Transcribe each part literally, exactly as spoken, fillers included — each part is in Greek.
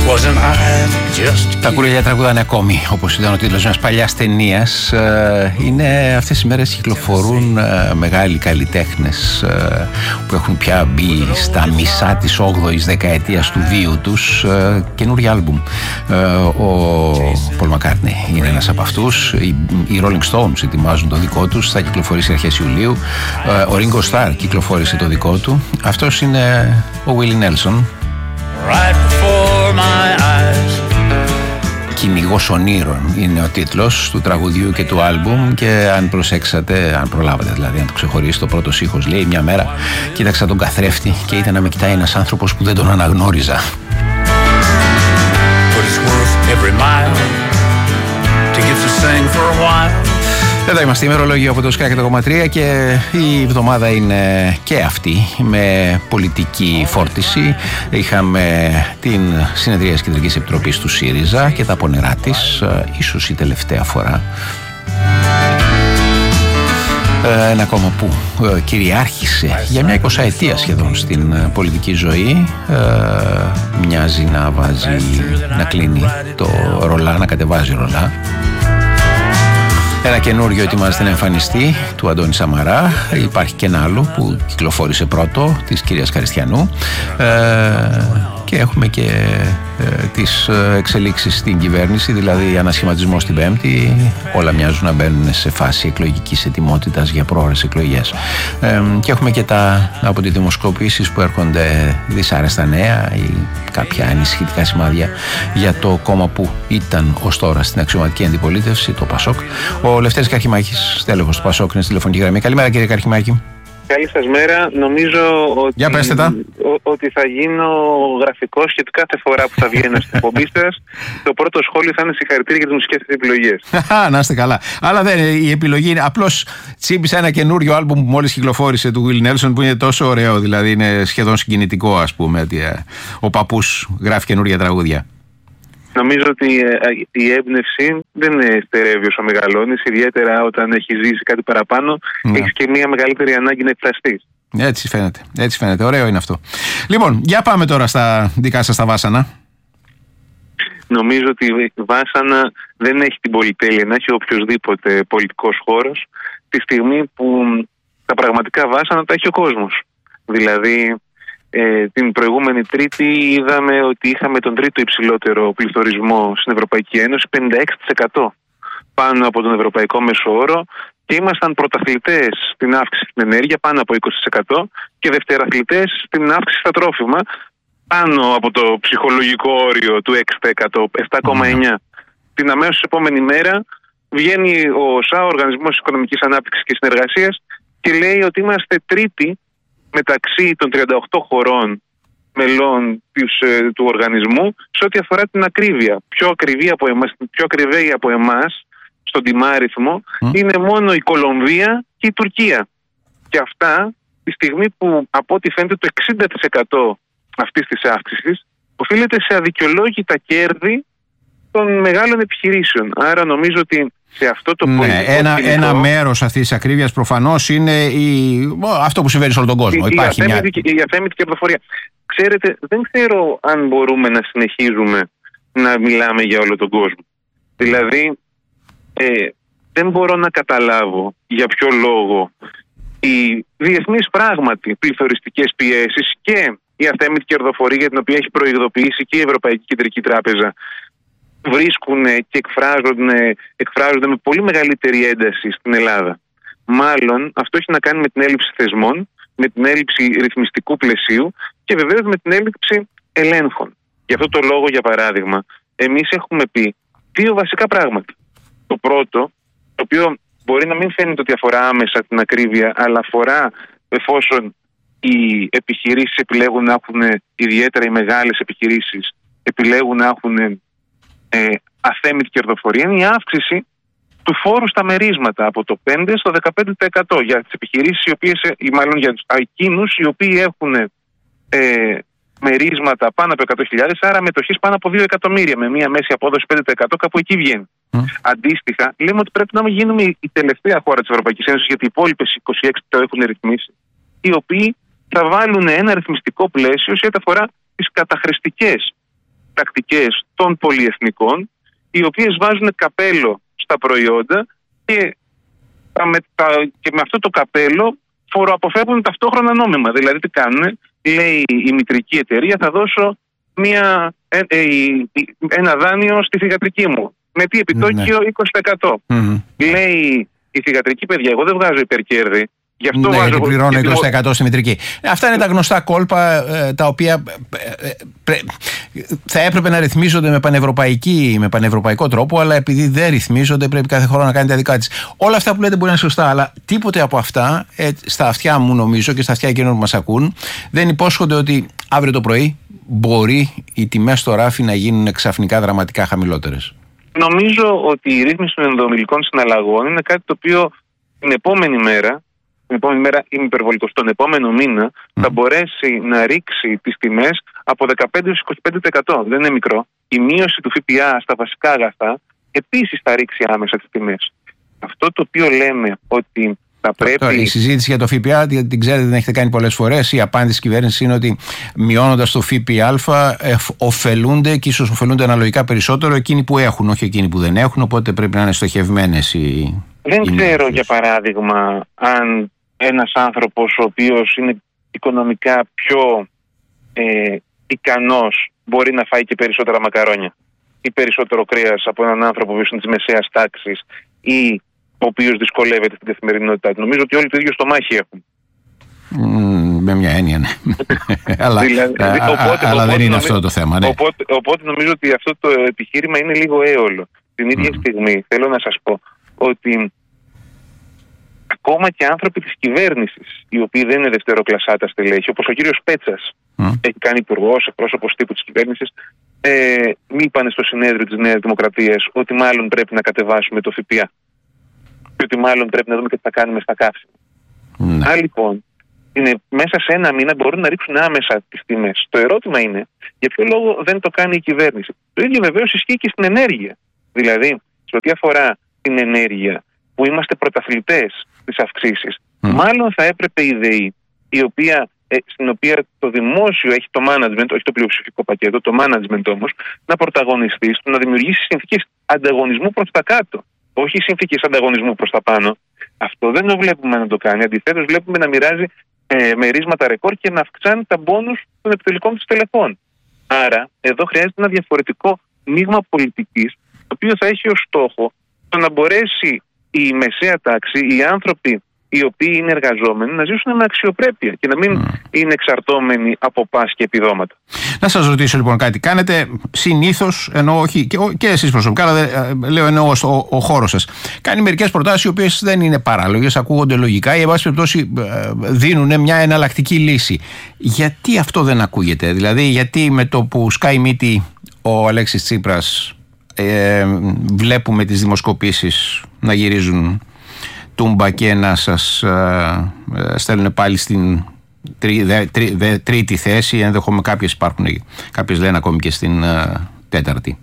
Τα κουρελιά τραγουδάνε ακόμη, όπως ήταν ο τίτλος μιας παλιάς ταινίας. Είναι αυτές οι μέρες κυκλοφορούν μεγάλοι καλλιτέχνες που έχουν πια μπει στα μισά της όγδοης δεκαετίας του βίου τους. Καινούργιο άλμπουμ. Ο Paul McCartney είναι ένας από αυτούς. Οι Rolling Stones ετοιμάζουν το δικό τους, θα κυκλοφορήσει αρχές Ιουλίου. Ο Ringo Starr κυκλοφόρησε το δικό του. Αυτός είναι ο Willie Nelson. Right before my eyes. Κυνηγός ονείρων είναι ο τίτλος του τραγουδιού και του άλμπουμ, και αν προσέξατε, αν προλάβατε δηλαδή να το ξεχωρίσει, το πρώτο ήχος λέει: μια μέρα κοίταξα τον καθρέφτη και ήταν να με κοιτάει ένας άνθρωπος που δεν τον αναγνώριζα. Εδώ είμαστε, ημερολόγιο από το Sky εκατό κόμμα τρία, και η εβδομάδα είναι και αυτή με πολιτική φόρτιση. Είχαμε την συνεδρία της Κεντρικής Επιτροπής του ΣΥΡΙΖΑ και τα πονερά της, ίσως η τελευταία φορά. Ένα κόμμα που κυριάρχησε για μια εικοσαετία σχεδόν στην πολιτική ζωή. Μοιάζει να βάζει, να κλείνει το ρολά, να κατεβάζει ρολά. Ένα καινούριο ετοιμάζεται να εμφανιστεί, του Αντώνη Σαμαρά. Υπάρχει και ένα άλλο που κυκλοφόρησε πρώτο, της κυρίας Καριστιανού. Ε, και έχουμε και ε, τις εξελίξεις στην κυβέρνηση, δηλαδή ανασχηματισμό στην Πέμπτη. Όλα μοιάζουν να μπαίνουν σε φάση εκλογικής ετοιμότητας για πρόωρες εκλογές. Ε, και έχουμε και τα από τις δημοσκοπήσεις που έρχονται δυσάρεστα νέα ή κάποια ανησυχητικά σημάδια για το κόμμα που ήταν ως τώρα στην αξιωματική αντιπολίτευση, το ΠΑΣΟΚ. Ο Λευτέρης Καρχημάκης, στέλεχος του ΠΑΣΟΚ, είναι στη τηλεφωνική γραμμή. Καλημέρα, κύριε Καρχημάκη. Καλή σας μέρα. Νομίζω ότι, Για πέστε τα. ότι θα γίνω γραφικός, γιατί κάθε φορά που θα βγαίνω στην εκπομπή σας, το πρώτο σχόλιο θα είναι συγχαρητήρια για τις μουσικές της επιλογές. Να είστε καλά. Αλλά δεν, η επιλογή είναι απλώς τσίπησα ένα καινούριο άλμπουμ που μόλις κυκλοφόρησε του Willie Nelson, που είναι τόσο ωραίο, δηλαδή είναι σχεδόν συγκινητικό, ας πούμε, ότι ο παππούς γράφει καινούρια τραγούδια. Νομίζω ότι η έμπνευση δεν στερεύει όσο μεγαλώνεις, ιδιαίτερα όταν έχει ζήσει κάτι παραπάνω, ναι. Έχεις και μια μεγαλύτερη ανάγκη να εκφραστείς. Έτσι φαίνεται, έτσι φαίνεται. Ωραίο είναι αυτό. Λοιπόν, για πάμε τώρα στα δικά σας τα βάσανα. Νομίζω ότι η βάσανα δεν έχει την πολυτέλεια να έχει οποιοδήποτε πολιτικός χώρος, τη στιγμή που τα πραγματικά βάσανα τα έχει ο κόσμος. Δηλαδή, Ε, την προηγούμενη Τρίτη είδαμε ότι είχαμε τον τρίτο υψηλότερο πληθωρισμό στην Ευρωπαϊκή Ένωση, πενήντα έξι τοις εκατό πάνω από τον ευρωπαϊκό μέσο όρο, και ήμασταν πρωταθλητές στην αύξηση στην ενέργεια, πάνω από είκοσι τοις εκατό, και δευτεραθλητές στην αύξηση στα τρόφιμα, πάνω από το ψυχολογικό όριο του έξι τοις εκατό, επτά κόμμα εννιά τοις εκατό. Την αμέσως επόμενη μέρα βγαίνει ο ΟΣΑ, ο Οργανισμός Οικονομικής Ανάπτυξης και Συνεργασίας, και λέει ότι είμαστε τρίτη μεταξύ των τριάντα οκτώ χωρών μελών της, ε, του οργανισμού σε ό,τι αφορά την ακρίβεια. Πιο ακριβή από εμάς, πιο ακριβή από εμάς στον τιμάριθμο mm. είναι μόνο η Κολομβία και η Τουρκία. Και αυτά τη στιγμή που από ό,τι φαίνεται το εξήντα τοις εκατό αυτής της αύξησης οφείλεται σε αδικαιολόγητα κέρδη των μεγάλων επιχειρήσεων. Άρα νομίζω ότι σε αυτό το ναι, ένα, πολιτικό, ένα μέρος αυτής της ακρίβειας προφανώς είναι η, αυτό που συμβαίνει σε όλο τον κόσμο. Η, Υπάρχει η, αθέμητη, μια... η αθέμητη κερδοφορία. Ξέρετε, δεν ξέρω αν μπορούμε να συνεχίζουμε να μιλάμε για όλο τον κόσμο. Δηλαδή, ε, δεν μπορώ να καταλάβω για ποιο λόγο οι διεθνείς πράγματι πληθωριστικές πιέσεις και η αθέμητη κερδοφορία, για την οποία έχει προειδοποιήσει και η Ευρωπαϊκή Κεντρική Τράπεζα, βρίσκουν και εκφράζονται, εκφράζονται με πολύ μεγαλύτερη ένταση στην Ελλάδα. Μάλλον αυτό έχει να κάνει με την έλλειψη θεσμών, με την έλλειψη ρυθμιστικού πλαισίου και βεβαίως με την έλλειψη ελέγχων. Γι' αυτό το λόγο, για παράδειγμα, εμείς έχουμε πει δύο βασικά πράγματα. Το πρώτο, το οποίο μπορεί να μην φαίνεται ότι αφορά άμεσα την ακρίβεια, αλλά αφορά εφόσον οι επιχειρήσεις επιλέγουν να έχουν, ιδιαίτερα οι μεγάλες επιχειρήσεις, επιλέγουν να έχουν Ε, αθέμητη κερδοφορία, είναι η αύξηση του φόρου στα μερίσματα από το πέντε στο δεκαπέντε τοις εκατό για τις επιχειρήσεις, οι οποίες, ή μάλλον για τους εκείνους οι οποίοι έχουν ε, μερίσματα πάνω από εκατό χιλιάδες, άρα μετοχές πάνω από δύο εκατομμύρια, με μια μέση απόδοση πέντε τοις εκατό, κάπου εκεί βγαίνει. Mm. Αντίστοιχα, λέμε ότι πρέπει να γίνουμε η τελευταία χώρα της Ευρωπαϊκής Ένωσης, γιατί οι υπόλοιπες είκοσι έξι το έχουν ρυθμίσει, οι οποίοι θα βάλουν ένα ρυθμιστικό πλαίσιο σε ό,τι αφορά τις καταχρηστικές τακτικές των πολυεθνικών, οι οποίες βάζουν καπέλο στα προϊόντα και, με, τα, και με αυτό το καπέλο φοροαποφεύγουν ταυτόχρονα νόμιμα. Δηλαδή τι κάνουν, λέει η μητρική εταιρεία, θα δώσω μια, ε, ε, ένα δάνειο στη θυγατρική μου. Με τι επιτόκιο, ναι. είκοσι τοις εκατό. Mm-hmm. Λέει η θυγατρική, παιδιά, εγώ δεν βγάζω υπερκέρδη. Γι' αυτό ναι, βάζω γιατί πληρώνω είκοσι τοις εκατό στη μητρική. Αυτά είναι τα γνωστά κόλπα ε, τα οποία ε, ε, θα έπρεπε να ρυθμίζονται με, πανευρωπαϊκή, με πανευρωπαϊκό τρόπο, αλλά επειδή δεν ρυθμίζονται πρέπει κάθε χώρα να κάνει τα δικά της. Όλα αυτά που λέτε μπορεί να είναι σωστά, αλλά τίποτε από αυτά ε, στα αυτιά μου νομίζω και στα αυτιά εκείνων που μας ακούν δεν υπόσχονται ότι αύριο το πρωί μπορεί οι τιμές στο ράφι να γίνουν ξαφνικά δραματικά χαμηλότερες. Νομίζω ότι η ρύθμιση των ενδομιλικών συναλλαγών είναι κάτι το οποίο την επόμενη μέρα, την επόμενη μέρα είμαι υπερβολικός, τον επόμενο μήνα mm. θα μπορέσει να ρίξει τις τιμές από δεκαπέντε έως είκοσι πέντε τοις εκατό. Δεν είναι μικρό. Η μείωση του ΦΠΑ στα βασικά αγαθά επίσης θα ρίξει άμεσα τις τιμές. Αυτό το οποίο λέμε ότι θα πρέπει... Τώρα, η συζήτηση για το ΦΠΑ την ξέρετε, την έχετε κάνει πολλές φορές. Η απάντηση της κυβέρνησης είναι ότι μειώνοντας το ΦΠΑ ε, ωφελούνται και ίσως ωφελούνται αναλογικά περισσότερο εκείνοι που έχουν, όχι εκείνοι που δεν έχουν. Οπότε πρέπει να είναι στοχευμένες οι. Δεν οι ξέρω μήνες. Για παράδειγμα αν ένας άνθρωπος ο οποίος είναι οικονομικά πιο ε, ικανός μπορεί να φάει και περισσότερα μακαρόνια ή περισσότερο κρέας από έναν άνθρωπο που είναι της μεσαίας τάξης ή ο οποίος δυσκολεύεται στην καθημερινότητά του. Νομίζω ότι όλοι το ίδιο στομάχι έχουν. Mm, με μια έννοια, ναι. αλλά δηλαδή, α, οπότε, α, οπότε, αλλά δεν είναι νομίζω, αυτό το θέμα. Ναι. Οπότε, οπότε νομίζω ότι αυτό το επιχείρημα είναι λίγο έολο. Την ίδια mm. στιγμή θέλω να σας πω ότι ακόμα και άνθρωποι της κυβέρνησης, οι οποίοι δεν είναι δευτεροκλασσάτα στελέχη, όπως ο κύριος Πέτσας, mm. έχει κάνει υπουργός, εκπρόσωπος τύπου της κυβέρνησης, ε, είπαν στο συνέδριο της Νέας Δημοκρατίας ότι μάλλον πρέπει να κατεβάσουμε το ΦΠΑ. Και ότι μάλλον πρέπει να δούμε και τι θα κάνουμε στα καύσιμα. Mm. Άρα λοιπόν, είναι, μέσα σε ένα μήνα μπορούν να ρίξουν άμεσα τις τιμές. Το ερώτημα είναι, για ποιο λόγο δεν το κάνει η κυβέρνηση. Το ίδιο βεβαίως ισχύει και στην ενέργεια. Δηλαδή, σε ό,τι αφορά την ενέργεια, που είμαστε πρωταθλητές στις αυξήσεις, mm. μάλλον θα έπρεπε η ΔΕΗ, η οποία, ε, στην οποία το δημόσιο έχει το management, όχι το πλειοψηφικό πακέτο, το management όμως, να πρωταγωνιστεί στο να δημιουργήσει συνθήκες ανταγωνισμού προς τα κάτω. Όχι συνθήκες ανταγωνισμού προς τα πάνω. Αυτό δεν το βλέπουμε να το κάνει. Αντιθέτως, βλέπουμε να μοιράζει ε, μερίσματα ρεκόρ και να αυξάνει τα μπόνους των επιτελικών του τελεχών. Άρα, εδώ χρειάζεται ένα διαφορετικό μείγμα πολιτικής, το οποίο θα έχει ως στόχο το να μπορέσει η μεσαία τάξη, οι άνθρωποι οι οποίοι είναι εργαζόμενοι, να ζήσουν με αξιοπρέπεια και να μην mm. είναι εξαρτώμενοι από πας και επιδόματα. Να σας ρωτήσω λοιπόν κάτι. Κάνετε συνήθως, ενώ όχι και, και εσείς προσωπικά, αλλά λέω εννοώ ο, ο χώρος σας, κάνει μερικές προτάσεις οι οποίες δεν είναι παράλογες, ακούγονται λογικά ή εν πάση περιπτώσει δίνουν μια εναλλακτική λύση. Γιατί αυτό δεν ακούγεται? Δηλαδή, γιατί με το που σκάει μύτη ο Αλέξης Τσίπρας ε, βλέπουμε τις δημοσκοπήσεις να γυρίζουν τούμπα και να σας ε, ε, στέλνουν πάλι στην τρί, δε, τρί, δε, τρίτη θέση, ενδεχομένως κάποιες υπάρχουν, κάποιες λένε ακόμη και στην ε, τέταρτη.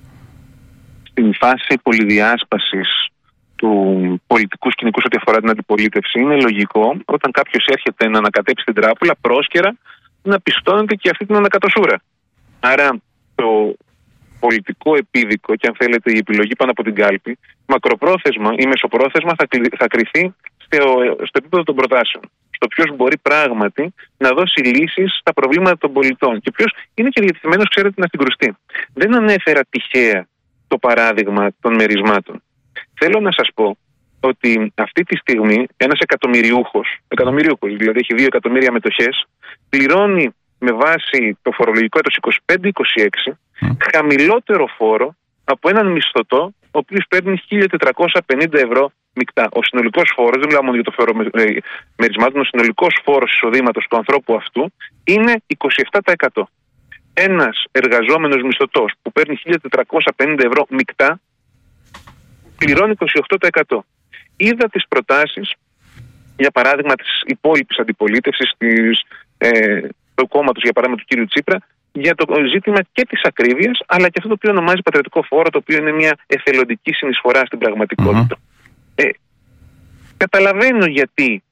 Στην φάση πολυδιάσπασης του πολιτικού σκηνικού σε ό,τι αφορά την αντιπολίτευση, είναι λογικό όταν κάποιος έρχεται να ανακατέψει την τράπουλα πρόσκαιρα να πιστώνεται και αυτή την ανακατοσούρα. Άρα το πολιτικό επίδικο και αν θέλετε η επιλογή πάνω από την κάλπη, μακροπρόθεσμα ή μεσοπρόθεσμα θα, θα κριθεί στο, στο επίπεδο των προτάσεων. Στο ποιος μπορεί πράγματι να δώσει λύσεις στα προβλήματα των πολιτών και ποιος είναι και διατεθειμένος, ξέρετε, να συγκρουστεί. Δεν ανέφερα τυχαία το παράδειγμα των μερισμάτων. Θέλω να σας πω ότι αυτή τη στιγμή ένας εκατομμυριούχος, εκατομμυριούχος δηλαδή έχει δύο εκατομμύρια μετοχές, πληρώνει με βάση το φορολογικό έτος είκοσι πέντε είκοσι έξι mm. χαμηλότερο φόρο από έναν μισθωτό ο οποίος παίρνει χίλια τετρακόσια πενήντα ευρώ μεικτά. Ο συνολικός φόρος, δεν μιλάω μόνο για το φόρο μερισμάτων, ο συνολικός φόρος εισοδήματος του ανθρώπου αυτού είναι είκοσι επτά τοις εκατό. Ένας εργαζόμενος μισθωτός που παίρνει χίλια τετρακόσια πενήντα ευρώ μεικτά πληρώνει είκοσι οκτώ τοις εκατό. Είδα τις προτάσεις, για παράδειγμα, της υπόλοιπης αντιπολίτευσης της, ε, του κόμματος, για παράδειγμα, του κ. Τσίπρα, για το ζήτημα και της ακρίβειας, αλλά και αυτό το οποίο ονομάζει πατριωτικό φόρο, το οποίο είναι μια εθελοντική συνεισφορά στην πραγματικότητα. Mm-hmm. Ε, καταλαβαίνω γιατί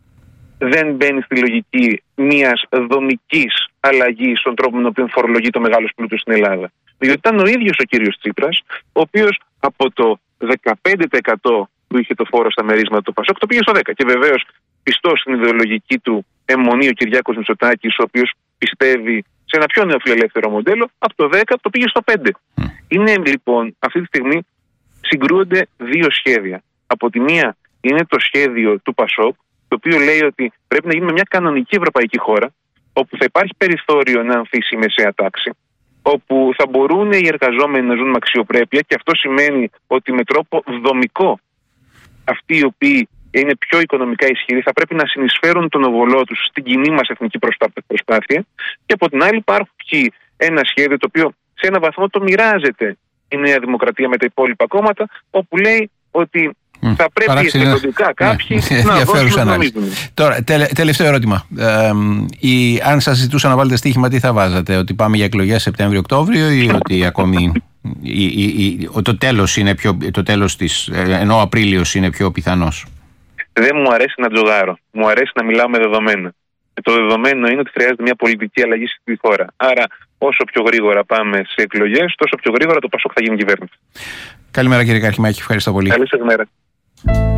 δεν μπαίνει στη λογική μιας δομικής αλλαγής στον τρόπο με τον οποίο φορολογεί το μεγάλο πλούτο στην Ελλάδα. Διότι ήταν ο ίδιος ο κύριος Τσίπρας, ο οποίος από το δεκαπέντε τοις εκατό που είχε το φόρο στα μερίσματα του Πασόκ το πήγε στο δέκα τοις εκατό. Και βεβαίως πιστός στην ιδεολογική του αιμονή ο Κυριάκος Μητσοτάκης, ο οποίος πιστεύει σε ένα πιο νεοφιλελεύθερο μοντέλο, από το δέκα το πήγε στο πέντε. Mm. Είναι λοιπόν αυτή τη στιγμή συγκρούονται δύο σχέδια. Από τη μία είναι το σχέδιο του Πασόκ, το οποίο λέει ότι πρέπει να γίνουμε μια κανονική ευρωπαϊκή χώρα, όπου θα υπάρχει περιθώριο να ανθίσει η μεσαία τάξη, όπου θα μπορούν οι εργαζόμενοι να ζουν με αξιοπρέπεια, και αυτό σημαίνει ότι με τρόπο δομικό αυτοί οι οποίοι είναι πιο οικονομικά ισχυροί θα πρέπει να συνεισφέρουν τον οβολό τους στην κοινή μας εθνική προσπάθεια. Και από την άλλη υπάρχει ένα σχέδιο το οποίο σε έναν βαθμό το μοιράζεται η Νέα Δημοκρατία με τα υπόλοιπα κόμματα, όπου λέει ότι Mm. θα πρέπει εθελοντικά κάποιοι ναι, να δώσουν να νομίζουν. Τώρα, τελε, τελευταίο ερώτημα. Ε, η, αν σας ζητούσα να βάλετε στοίχημα, τι θα βάζατε? Ότι πάμε για εκλογές Σεπτέμβριο-Οκτώβριο ή ότι ακόμη η, η, η, το τέλος είναι πιο, το τέλος της, ενώ ο Απρίλιος είναι πιο πιθανός? Δεν μου αρέσει να τζογάρω. Μου αρέσει να μιλάω με δεδομένα. Το δεδομένο είναι ότι χρειάζεται μια πολιτική αλλαγή στη χώρα. Άρα, όσο πιο γρήγορα πάμε σε εκλογές, τόσο πιο γρήγορα το Πασόκ θα γίνει κυβέρνηση. Καλημέρα κύριε Καρχημάκη, ευχαριστώ πολύ. Καλή σας μέρα.